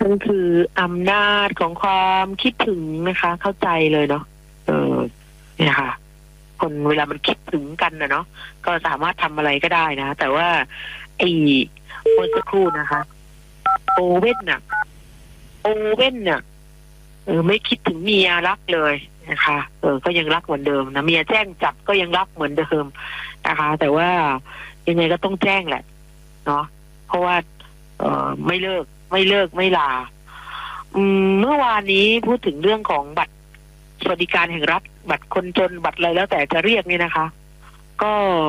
มันคืออำนาจของความคิดถึงนะคะ เข้าใจเลยเนาะเนี่ยค่ะ คนเวลามันคิดถึงกันนะเนาะก็สามารถทำอะไรก็ได้นะแต่ว่าไอ้เมื่อสักครู่นะคะโอเว่นน่ะไม่คิดถึงเมียรักเลยนะคะก็ยังรักเหมือนเดิมนะเมียแจ้งจับก็ยังรักเหมือนเดิมนะคะแต่ว่ายังไงก็ต้องแจ้งแหละเนาะเพราะว่าไม่เลิกไม่ลาเมื่อวานนี้พูดถึงเรื่องของบัตรสวัสดิการแห่งรัฐบัตรคนจนบัตรอะไรแล้วแต่จะเรียกนี่นะคะ ก็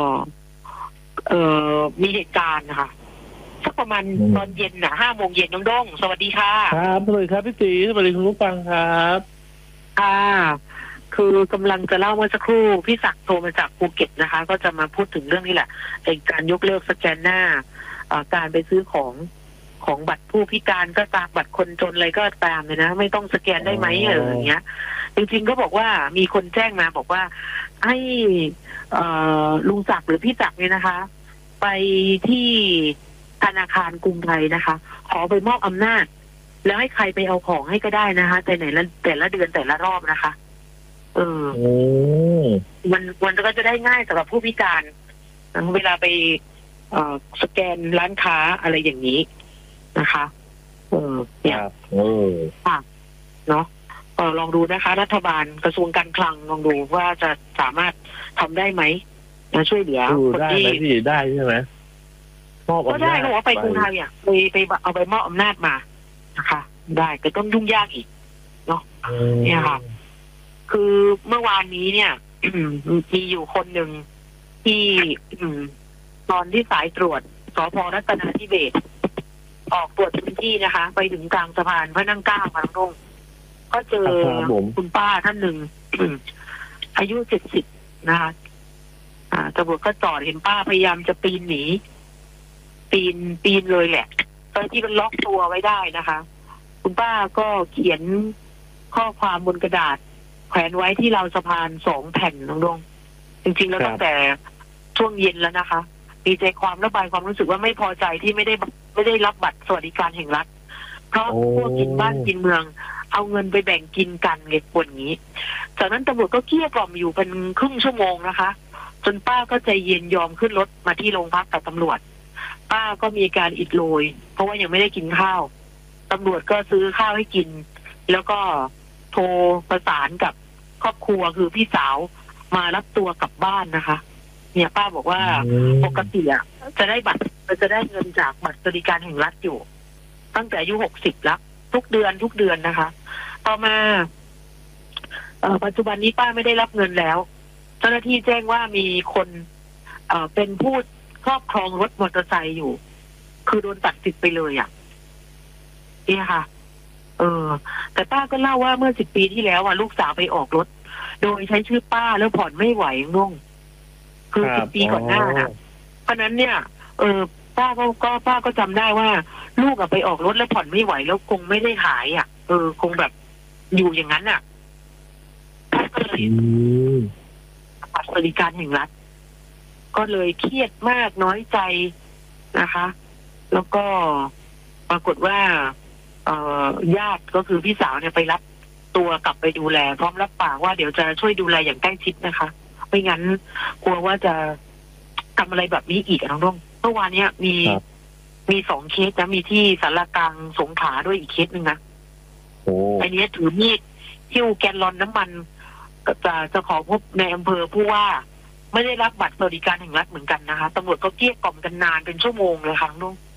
มีเหตุการณ์นะคะสักประมาณตอนเย็นน่ะ5 โมงเย็นน้องด้งสวัสดีค่ะครับสวัสดีครับพี่ตีสวัสดีคุณผู้ฟังครับคือกำลังจะเล่าเมื่อสักครู่พี่ศักดิ์โทรมาจากภูเก็ตนะคะก็จะมาพูดถึงเรื่องนี้แหละการยกเลิกสแกนหน้าการไปซื้อของบัตรผู้พิการก็ตามบัตรคนจนอะไรก็ตามเลยนะไม่ต้องสแกนได้ไหมอย่างเงี้ยจริงๆก็บอกว่ามีคนแจ้งมาบอกว่าให้ลุงศักดิ์หรือพี่ศักดิ์เนี่ยนะคะไปที่ธนาคารกรุงไทยนะคะขอไปมอบอำนาจแล้วให้ใครไปเอาของให้ก็ได้นะคะแต่ละเดือนแต่ละรอบนะคะมันก็จะได้ง่ายสำหรับผู้พิการเวลาไปสแกนร้านค้าอะไรอย่างนี้นะคะเนี่ยค่ะเนาะลองดูนะคะรัฐบาลกระทรวงการคลังลองดูว่าจะสามารถทำได้ไหมนะช่วยเหลือคนที่ได้ใช่ไหมก็ได้เขาบอกว่าไปกรุงไทยอ่ะไปเอาไปมอบอำนาจมานะคะได้แต่ต้องยุ่งยากอีกเนาะเนี่ยค่ะคือเมื่อวานนี้เนี่ย มีอยู่คนหนึ่งที่ตอนที่สายตรวจสภ.รัตนาธิเบศรออกตรวจพื้นที่นะคะไปถึงกลางสะพานพระนั่งเกล้ามาตรงก็เจอคุณป้าท่านหนึ่ง อายุ70นะคะตำรวจก็จอดเห็นป้าพยายามจะปีนหนีปีนเลยแหละตอนที่มันล็อกตัวไว้ได้นะคะคุณป้าก็เขียนข้อความบนกระดาษแขวนไว้ที่ราวสะพาน2 แผ่นน้องดงจริงๆแล้วตั้งแต่ช่วงเย็นแล้วนะคะมีใจความระบายความรู้สึกว่าไม่พอใจที่ไม่ได้รับบัตรสวัสดิการแห่งรัฐเพราะพวกกินบ้านกินเมืองเอาเงินไปแบ่งกินกันเงี้ยคนนี้จากนั้นตำรวจก็เกลี้ยกล่อมอยู่เป็นครึ่งชั่วโมงนะคะจนป้าก็ใจเย็นยอมขึ้นรถมาที่โรงพักกับตำรวจป้าก็มีการอิดโรยเพราะว่ายังไม่ได้กินข้าวตำรวจก็ซื้อข้าวให้กินแล้วก็โทรประสานกับครอบครัวคือพี่สาวมารับตัวกลับบ้านนะคะเนี่ยป้าบอกว่าปกติจะได้เงินจากบัตรสวัสดิการแห่งรัฐอยู่ตั้งแต่อายุ60แล้วทุกเดือนนะคะต่อมาปัจจุบันนี้ป้าไม่ได้รับเงินแล้วเจ้าหน้าที่แจ้งว่ามีคนเป็นผู้ครอบครองรถมอเตอร์ไซค์อยู่คือโดนตัดสิทธิ์ไปเลยเนี่ยค่ะแต่ป้าก็เล่าว่าเมื่อ10 ปีที่แล้วลูกสาวไปออกรถโดยใช้ชื่อป้าแล้วผ่อนไม่ไหวงงคือ10 ปีก่อนหน้านะเพราะนั้นเนี่ยป้าก็จำได้ว่าลูกไปออกรถแล้วผ่อนไม่ไหวแล้วคงไม่ได้หายคงแบบอยู่อย่างนั้นก็เลยบัตรสวัสดิการแห่งรัฐก็เลยเครียดมากน้อยใจนะคะ แล้วก็ปรากฏว่าญาติก็คือพี่สาวเนี่ยไปรับตัวกลับไปดูแลพร้อมรับปากว่าเดี๋ยวจะช่วยดูแลอย่างใกล้ชิดนะคะไม่งั้นกลัวว่าจะทำอะไรแบบนี้อีกน้องเมื่อวานเนี้ยมี2 เคสนะมีที่สารกลางสงขลาด้วยอีกเคสนึงนะอันนี้ถือมีดหิ้วแกนลอนน้ำมันก็จะขอพบในอำเภอผู้ว่าไม่ได้รับบัตรสวัสดิการแห่งรัฐเหมือนกันนะคะตำรวจก็เกลี้ยกล่อมกันนานเป็นชั่วโมงเลยค่ะน้อง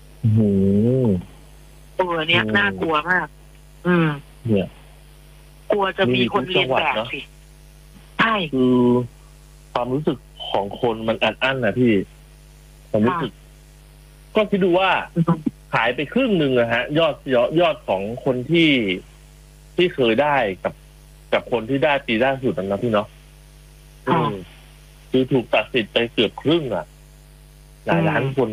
เนี้ยน่ากลัวมากเนี่ยกลัวจะมีคนเรียนแบบสิใช่คือความรู้สึกของคนมันอัดอั้นนะพี่ความรู้สึกก็คิดดูว่าหายไปครึ่งหนึ่งนะฮะยอดของคนที่เคยได้กับคนที่ได้ปีล่าสุดนะพี่เนาะคือถูกตัดสิทธิ์ไปเกือบครึ่งหลายล้านคน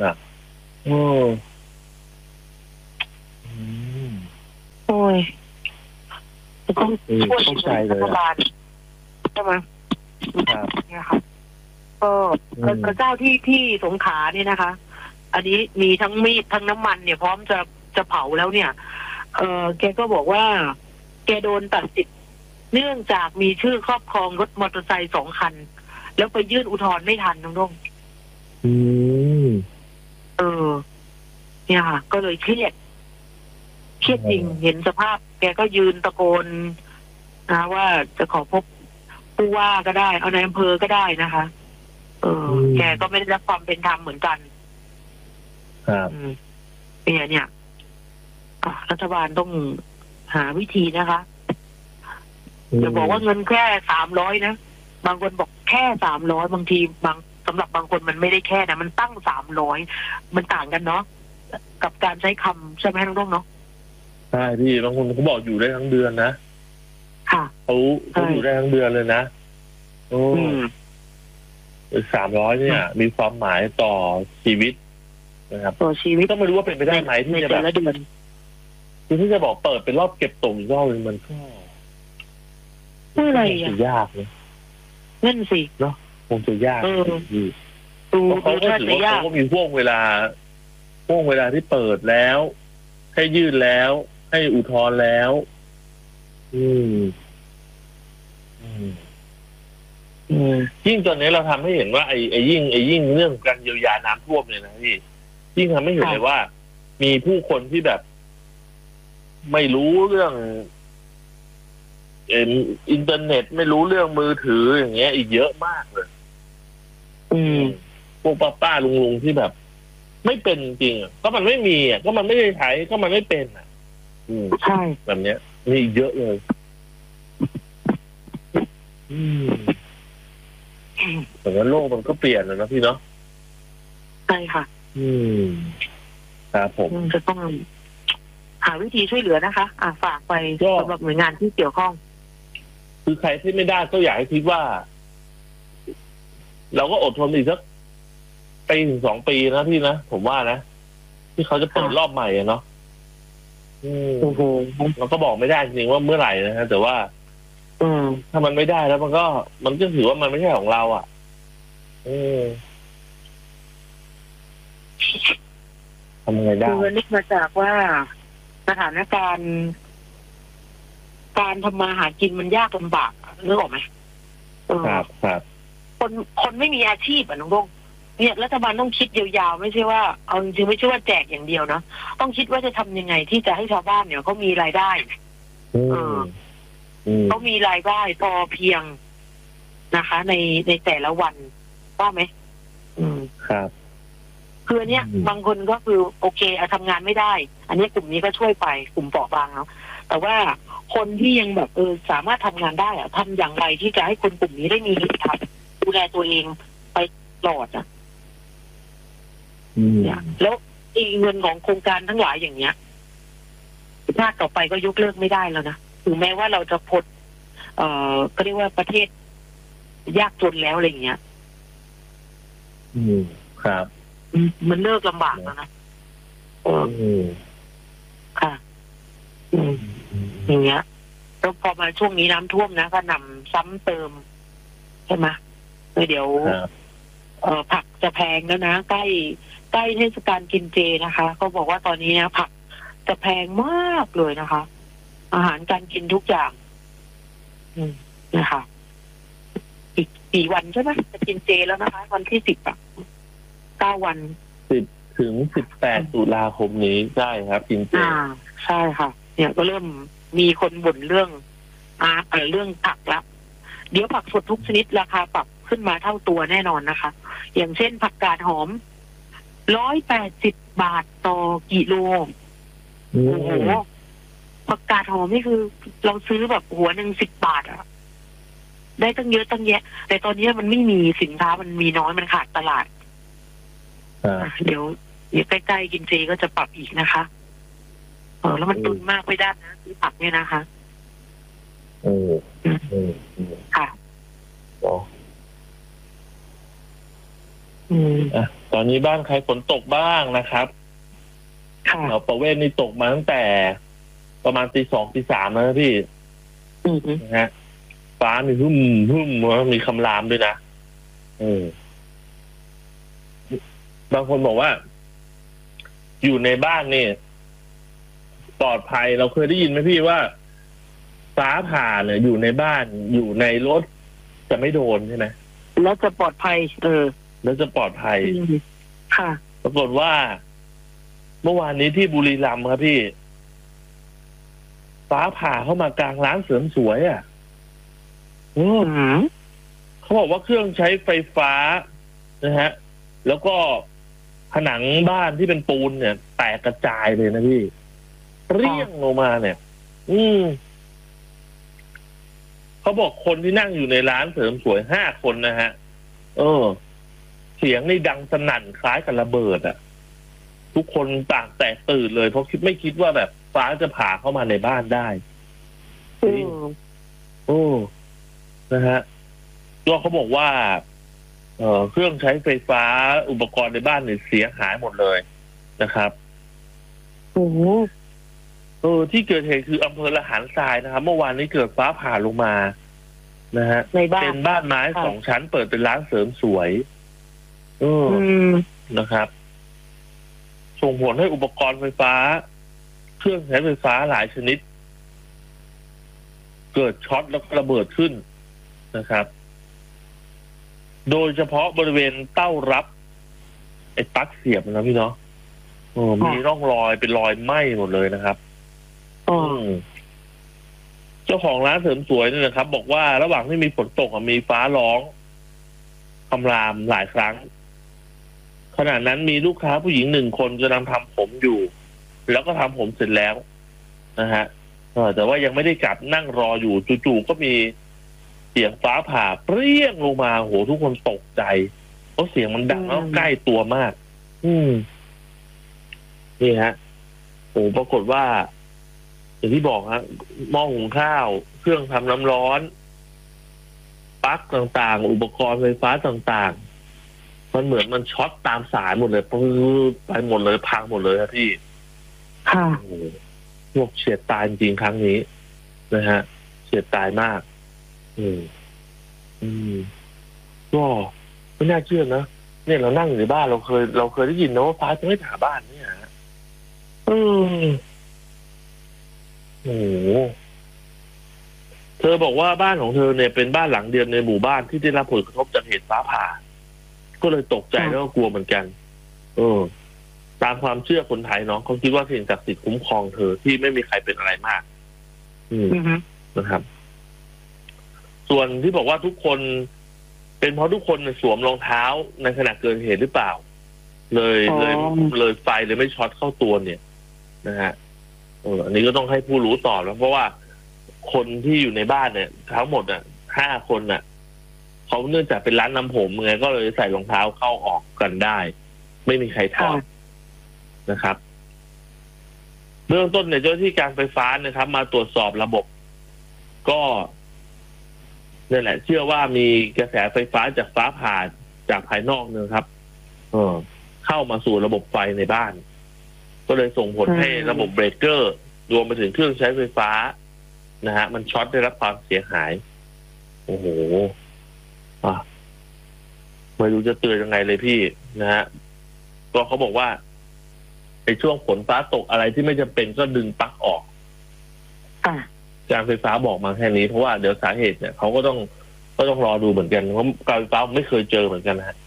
โอ้ยต้องช่วยเข้าใจเลยใช่ไหมเนี่ยค่ะก็เจ้าที่สงขลาเนี่ยนะคะอันนี้มีทั้งมีดทั้งน้ำมันเนี่ยพร้อมจะเผาแล้วเนี่ยแกก็บอกว่า แกโดนตัดสิทธิ์เนื่องจากมีชื่อครอบครองรถมอเตอร์ไซค์2 คัน แล้วไปยื่นอุทธรณ์ไม่ทันน้องอืมเนี่ยค่ะ ก็เลยเครียดจริงเห็นสภาพ แกก็ยืนตะโกนนะว่าจะขอพบผู้ว่าก็ได้เอานายอำเภอก็ได้นะคะ แกก็ไม่ได้รับความเป็นธรรมเหมือนกันครับเนี่ยรัฐบาลต้องหาวิธีนะคะจะบอกว่าเงินแค่300นะบางคนบอกแค่300บางทีสำหรับบางคนมันไม่ได้แค่นะมันตั้ง300มันต่างกันเนาะกับการใช้คำใช่ไหมน้องเนาะใช่พี่บางคนเขาบอกอยู่ได้ทั้งเดือนนะค่ะเขาอยู่ได้ทั้งเดือนเลยนะ300เนี่ยมีความหมายต่อชีวิตนะครับต่อชีวิตก็ไม่รู้ว่าเป็นไปได้ไหมที่จะแบบคือที่จะบอกเปิดเป็นรอบเก็บตกอีกรอบนึงมันก็อะไรอ่ะยากนะนั่นสิเนาะคงจะยากเขาก็ถือว่าเขาก็มีห่วงเวลาที่เปิดแล้วให้ยื่นแล้วให้อุทธรณ์แล้วยิ่งตอนนี้เราทำให้เห็นว่าไอ้ยิ่งเรื่องการเยียวยาน้ำท่วมเนี่ยนะพี่ยิ่งทำให้เห็นเลยว่ามีผู้คนที่แบบไม่รู้เรื่องอินเทอร์เน็ตไม่รู้เรื่องมือถืออย่างเงี้ยอีกเยอะมากเลยพวกป้าลุงที่แบบไม่เป็นจริงก็มันไม่มีก็มันไม่ได้ใช้ก็มันไม่เป็นใช่แบบเนี้ยมีเยอะเลยแต่ว่าโลกมันก็เปลี่ยนแล้วนะพี่เนาะใช่ค่ะครับผมจะต้องหาวิธีช่วยเหลือนะคะฝากไปสำหรับหน่วยงานที่เกี่ยวข้องคือใครที่ไม่ได้ก็อยากให้คิดว่าเราก็อดทนอีกสักปีถึง2 ปีนะพี่นะผมว่านะที่เขาจะเปิดรอบใหม่เนาะเราก็บอกไม่ได้จริงว่าเมื่อไหร่นะฮะแต่ว่าถ้ามันไม่ได้แล้วมันก็ถือว่ามันไม่ใช่ของเราทำไงได้คือนึกมาจากว่าสถานการณ์การทำมาหากินมันยากลำบากนึกออกไหมครับคนไม่มีอาชีพน้องดงเนี่ยรัฐบาลต้องคิดยาวๆไม่ใช่ว่าเอาจริงๆไม่ใช่ว่าแจกอย่างเดียวนะต้องคิดว่าจะทำยังไงที่จะให้ชาวบ้านเนี่ยเขามีรายได้เขามีรายได้พอเพียงนะคะในแต่ละวันว่าไหมครับคืออันเนี้ยบางคนก็คือโอเคทำงานไม่ได้อันนี้กลุ่มนี้ก็ช่วยไปกลุ่มเปราะบางเนาะแต่ว่าคนที่ยังแบบสามารถทำงานได้ทำอย่างไรที่จะให้คนกลุ่มนี้ได้มีกิจกรรมดูแลตัวเองไปตลอดแล้วอีเงินของโครงการทั้งหลายอย่างเงี้ยชาติต่อไปก็ยกเลิกไม่ได้แล้วนะถึงแม้ว่าเราจะพ้นก็เรียกว่าประเทศยากจนแล้วอะไรอย่างเงี้ยครับมันเลิกลำบากแล้วนะค่ะอย่างเงี้ยแล้วพอมาช่วงนี้น้ำท่วมนะก็นำซ้ำเติมใช่ไหมเดี๋ยวผักจะแพงแล้วนะใกล้เทศกาลกินเจนะคะเขาบอกว่าตอนนี้นะผักจะแพงมากเลยนะคะ อาหารการกินทุกอย่างนะคะอีก4 วันใช่ไหมจะกินเจแล้วนะคะวันที่9 วัน 10 ถึง 18 ตุลาคมนี้ใช่ครับกินเจใช่ค่ะเนี่ยก็เริ่มมีคนบ่นเรื่องผักละเดี๋ยวผักสดทุกชนิดราคาปรับขึ้นมาเท่าตัวแน่นอนนะคะอย่างเช่นผักกาดหอม180 บาทต่อกิโลโอ้โหผักกาดหอมนี่คือเราซื้อแบบหัวหนึ่ง10 บาทได้ตั้งเยอะตั้งแยะแต่ตอนนี้มันไม่มีสินค้ามันมีน้อยมันขาดตลาดเดี๋ยวใกล้ๆกินเจก็จะปรับอีกนะคะแล้วมันตุนมากไม่ได้นะซื้อผักเนี่ยนะคะค่ะตอนนี้บ้านใครฝนตกบ้างนะครับเราประเวศนี่ตกมาตั้งแต่ประมาณตี 2 ตี 3แล้วนะพี่นะฮะฟ้ามีหึ่มมีคำรามด้วยนะบางคนบอกว่าอยู่ในบ้านนี่ปลอดภัยเราเคยได้ยินไหมพี่ว่าฟ้าผ่าเนี่ยอยู่ในบ้านอยู่ในรถจะไม่โดนใช่ไหมแล้วจะปลอดภัยแล้วจะปลอดภัยค่ะปรากฏว่าเมื่อวานนี้ที่บุรีรัมย์ครับพี่ฟ้าผ่าเข้ามากลางร้านเสริมสวยอ่ะเขาบอกว่าเครื่องใช้ไฟฟ้านะฮะแล้วก็ผนังบ้านที่เป็นปูนเนี่ยแตกกระจายเลยนะพี่เรี่ยงลงมาเนี่ยเขาบอกคนที่นั่งอยู่ในร้านเสริมสวย5 คนนะฮะเสียงนี่ดังสนั่นคล้ายกับระเบิดอ่ะทุกคนต่างแตกตื่นเลยเพราะไม่คิดว่าแบบฟ้าจะผ่าเข้ามาในบ้านได้นะฮะก็เขาบอกว่าเครื่องใช้ไฟฟ้าอุปกรณ์ในบ้านเนี่ยเสียหายหมดเลยนะครับที่เกิดเหตุคืออำเภอละหารทรายนะครับเมื่อวานนี้เกิดฟ้าผ่าลงมานะฮะเป็นบ้านไม้2 ชั้นเปิดเป็นร้านเสริมสวยนะครับส่งผลให้อุปกรณ์ไฟฟ้าเครื่องใช้ไฟฟ้าหลายชนิดเกิดช็อตแล้วระเบิดขึ้นนะครับโดยเฉพาะบริเวณเต้ารับไอ้ปลั๊กเสียบนะพี่เนาะมีร่องรอยเป็นรอยไหม้หมดเลยนะครับเจ้าของร้านเสริมสวยนี่นะครับบอกว่าระหว่างที่มีฝนตกมีฟ้าร้องคำรามหลายครั้งขณะนั้นมีลูกค้าผู้หญิง1 คนกำลังทำผมอยู่แล้วก็ทำผมเสร็จแล้วนะฮะแต่ว่ายังไม่ได้กลับนั่งรออยู่จู่ๆก็มีเสียงฟ้าผ่าเปรี้ยงลงมาโหทุกคนตกใจเพราะเสียงมันดังแล้วใกล้ตัวมากนี่ฮะโหปรากฏว่าอย่างที่บอกฮะหม้อหุงข้าวเครื่องทำน้ำร้อนปลั๊กต่างๆอุปกรณ์ไฟฟ้าต่างๆมันเหมือนมันช็อตตามสายหมดเลยไปหมดเลยพังหมดเลยครับพี่ค่ะพวกเฉียดตายจริงครั้งนี้นะฮะเฉียดตายมากก็ไม่น่าเชื่อนะเนี่ยเรานั่งอยู่ในบ้านเราเคยได้ยินนะว่าฟ้าจะไม่ผ่าบ้านเนี่ยโอ้โหเธอบอกว่าบ้านของเธอเนี่ยเป็นบ้านหลังเดียวในหมู่บ้านที่ได้รับผลกระทบจากเหตุฟ้าผ่าก็เลยตกใจแล้วก็กลัวเหมือนกันตามความเชื่อคนไทยเนาะเขาคิดว่าสิ่งศักดิ์สิทธิ์คุ้มครองเธอที่ไม่มีใครเป็นอะไรมากนะครับ ส่วนที่บอกว่าทุกคนเป็นเพราะทุกคนสวมรองเท้าในขณะเกิดเหตุหรือเปล่าเลยไฟเลยไม่ช็อตเข้าตัวเนี่ยนะฮะอันนี้ก็ต้องให้ผู้รู้ตอบแล้วเพราะว่าคนที่อยู่ในบ้านเนี่ยทั้งหมด5 คนเขาเนื่องจากเป็นร้านน้ำผมไงก็เลยใส่รองเท้าเข้าออกกันได้ไม่มีใครถอดนะครับเบื้องต้นเนี่ยเจ้าที่การไฟฟ้านะครับมาตรวจสอบระบบก็นี่แหละเชื่อว่ามีกระแสไฟฟ้าจากฟ้าผ่าจากภายนอกนะครับเข้ามาสู่ระบบไฟในบ้านก็เลยส่งผลให้ระบบเบรกเกอร์รวมไปถึงเครื่องใช้ไฟฟ้านะฮะมันช็อตได้รับความเสียหายโอ้โหไม่รู้จะเตือนยังไงเลยพี่นะฮะก็เขาบอกว่าในช่วงฝนฟ้าตกอะไรที่ไม่จำเป็นก็ดึงปลั๊กออกการไฟฟ้าบอกมาแค่นี้เพราะว่าเดี๋ยวสาเหตุเนี่ยเขาก็ต้องรอดูเหมือนกันเพราะการไฟฟ้าไม่เคยเจอเหมือนกันนะฮะ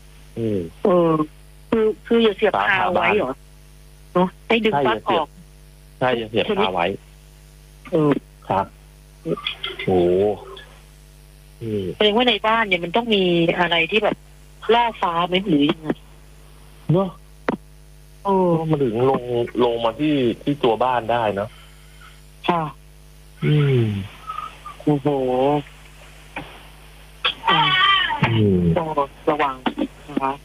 คืออย่าเสียบคาไว้เหรอเนาะให้ดึงปลั๊กออกใช่อย่าเสียบคาไว้ครับโอ้แสดงว่าในบ้านเนี่ยมันต้องมีอะไรที่แบบล่อฟ้าไหมหรือยังไงเนาะมาถึงลงมาที่ตัวบ้านได้เนาะค่ะโอ้โหต้องระวังนะคะ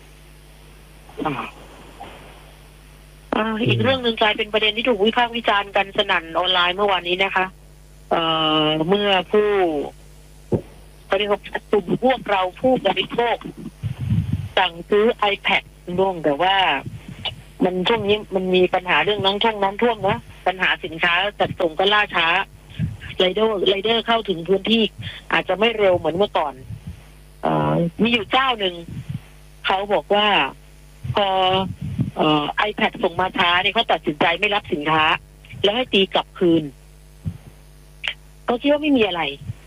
อีกเรื่องหนึ่งกลายเป็นประเด็นที่ถูกวิพากษ์วิจารณ์กันสนั่นออนไลน์เมื่อวานนี้นะคะเมื่อผู้เขาเรียกว่ากลุ่มพวกเราผู้บริโภคสั่งซื้อ iPad ร่วงแต่ว่ามันช่วงนี้มันมีปัญหาเรื่องน้ำท่วมนะปัญหาสินค้าจัดส่งก็ล่าช้าไรเดอร์เข้าถึงพื้นที่อาจจะไม่เร็วเหมือนเมื่อก่อนมีอยู่เจ้าหนึ่งเขาบอกว่าพอiPad ส่งมาช้าเนี่ยเขาตัดสินใจไม่รับสินค้าแล้วให้ตีกลับคืนก็คิดว่าไม่มีอะไร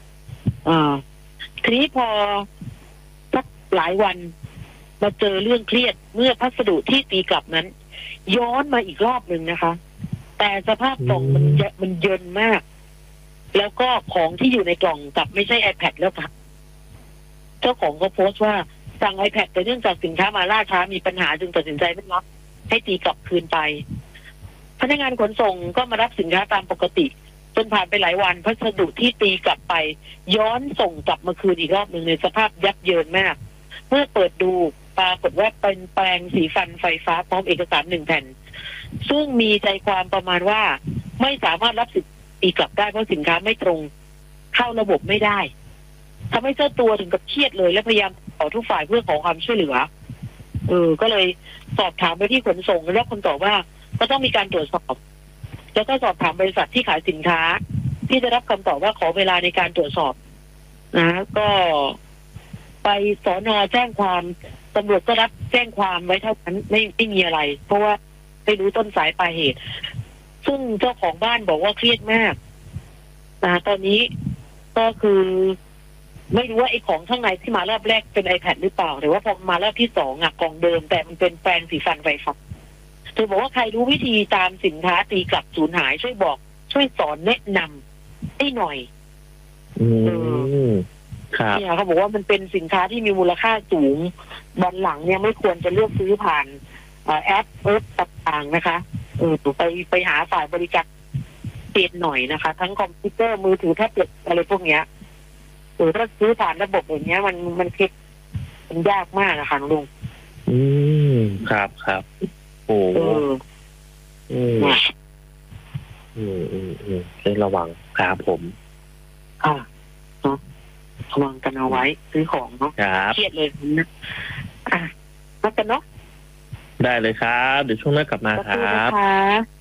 ทีนี้พอสักหลายวันมาเจอเรื่องเครียดเมื่อพัสดุที่ตีกลับนั้น ย้อนมาอีกรอบหนึ่งนะคะแต่สภาพกล่องมันเยินมาก แล้วก็ของที่อยู่ในกล่องกลับไม่ใช่ iPad แล้วค่ะเจ้าของก็โพสต์ว่าสั่ง iPad แต่เนื่องจากสินค้ามาล่าช้ามีปัญหาจึงตัดสินใจไม่รับให้ตีกลับคืนไปพนักงานขนส่งก็มารับสินค้าตามปกติจนผ่านไปหลายวันพัสดุที่ตีกลับไปย้อนส่งกลับมาคืนอีกรอบหนึ่งในสภาพยับเยินมากเมื่อเปิดดูปรากฏว่าเป็นแปรงสีฟันไฟฟ้าพร้อมเอกสาร1 แผ่นซึ่งมีใจความประมาณว่าไม่สามารถรับสิทธิ์ตีกลับได้เพราะสินค้าไม่ตรงเข้าระบบไม่ได้ทำให้เจ้าตัวถึงกับเครียดเลยและพยายามขอทุกฝ่ายเพื่อขอความช่วยเหลือก็เลยสอบถามไปที่ขนส่งแล้วคนตอบว่าก็ต้องมีการตรวจสอบแล้วก็สอบถามบริษัทที่ขายสินค้าที่ได้รับคำตอบว่าขอเวลาในการตรวจสอบนะก็ไปสน.แจ้งความตำรวจก็รับแจ้งความไว้เท่านั้นไม่มีอะไรเพราะว่าไม่รู้ต้นสายปลายเหตุซึ่งเจ้าของบ้านบอกว่าเครียดมากตอนนี้ก็คือไม่รู้ว่าไอ้ของข้างในที่มารอบแรกเป็น iPad หรือเปล่าหรือว่าพอมารอบที่2กล่องเดิมแต่มันเป็นแปรงสีฟันไฟฟ้าเธอบอกว่าใครรู้วิธีตามสินค้าตีกลับสูญหายช่วยบอกช่วยสอนแนะนำให้หน่อยครับเนี่ยเขาบอกว่ามันเป็นสินค้าที่มีมูลค่าสูงวันหลังเนี่ยไม่ควรจะเลือกซื้อผ่านแอปต่างๆนะคะไปหาฝ่ายบริการเปลี่ยนหน่อยนะคะทั้งคอมพิวเตอร์มือถือแท็บเล็ตอะไรพวกเนี้ยถ้าซื้อผ่านระบบอย่างเงี้ยมันเช็คมันยากมากนะคะลุงครับโอ้ให้ระวังครับผมระวังกันเอาไว้ซื้อของเนาะเครียดเลยนะมากันเนาะได้เลยครับเดี๋ยวช่วงหน้ากลับมาครับ